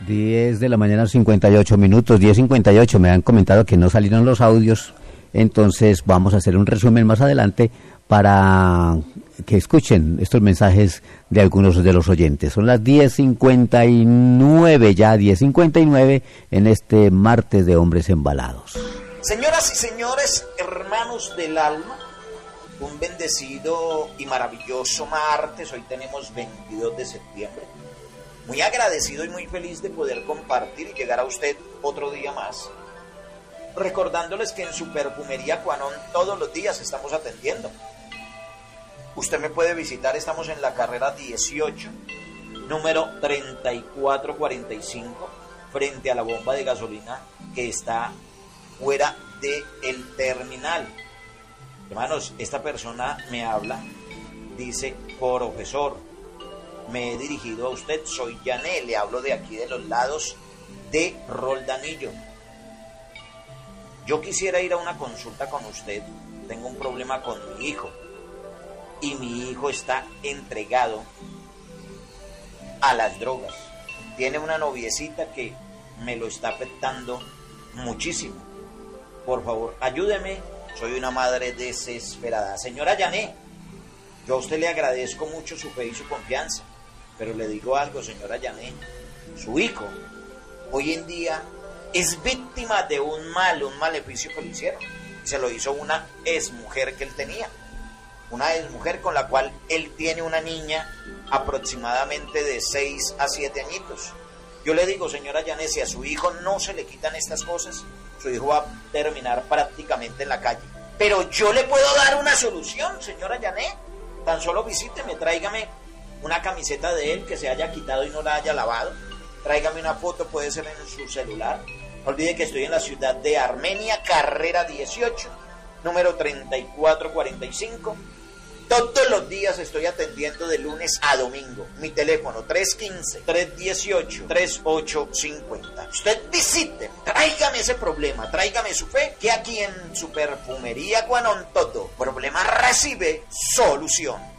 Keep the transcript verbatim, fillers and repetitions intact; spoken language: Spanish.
diez de la mañana, cincuenta y ocho minutos, diez cincuenta y ocho. Me han comentado que no salieron los audios, entonces vamos a hacer un resumen más adelante para que escuchen estos mensajes de algunos de los oyentes. Son las diez cincuenta y nueve, ya diez cincuenta y nueve en este martes de Hombres Embalados. Señoras y señores, hermanos del alma, un bendecido y maravilloso martes. Hoy tenemos veintidós de septiembre. Muy agradecido y muy feliz de poder compartir y llegar a usted otro día más. Recordándoles que en su perfumería Cuanón todos los días estamos atendiendo. Usted me puede visitar, estamos en la carrera dieciocho, número treinta y cuatro cuarenta y cinco, frente a la bomba de gasolina que está fuera del terminal. Hermanos, esta persona me habla, dice: profesor, me he dirigido a usted, soy Yané, le hablo de aquí de los lados de Roldanillo. Yo quisiera ir a una consulta con usted, tengo un problema con mi hijo y mi hijo está entregado a las drogas. Tiene una noviecita que me lo está afectando muchísimo. Por favor, ayúdeme, soy una madre desesperada. Señora Yané, yo a usted le agradezco mucho su fe y su confianza, pero le digo algo, señora Yané, su hijo hoy en día es víctima de un mal, un maleficio que le hicieron. Se lo hizo una exmujer que él tenía, una exmujer con la cual él tiene una niña aproximadamente de seis a siete añitos. Yo le digo, señora Yané, si a su hijo no se le quitan estas cosas, su hijo va a terminar prácticamente en la calle. Pero yo le puedo dar una solución, señora Yané. Tan solo visíteme, tráigame una camiseta de él que se haya quitado y no la haya lavado. Tráigame una foto, puede ser en su celular. No olvide que estoy en la ciudad de Armenia, carrera dieciocho, número treinta y cuatro cuarenta y cinco. Todos los días estoy atendiendo de lunes a domingo. Mi teléfono tres uno cinco, tres uno ocho, tres ocho cinco cero. Usted visite, tráigame ese problema, tráigame su fe, que aquí en su perfumería Cuanón todo problema recibe solución.